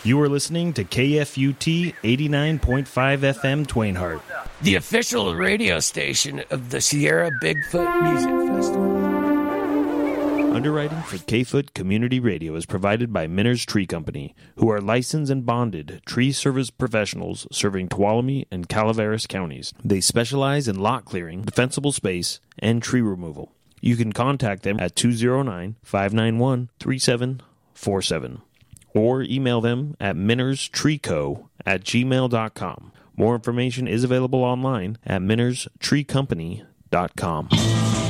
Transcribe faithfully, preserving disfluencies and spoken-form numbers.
You are listening to K F U T eighty-nine point five F M Twainhart, the official radio station of the Sierra Bigfoot Music Festival. Underwriting for K-Foot Community Radio is provided by Minners Tree Company, who are licensed and bonded tree service professionals serving Tuolumne and Calaveras counties. They specialize in lot clearing, defensible space, and tree removal. You can contact them at two oh nine, five nine one, three seven four seven or email them at minnerstreeco at gmail dot com. More information is available online at minners tree company dot com.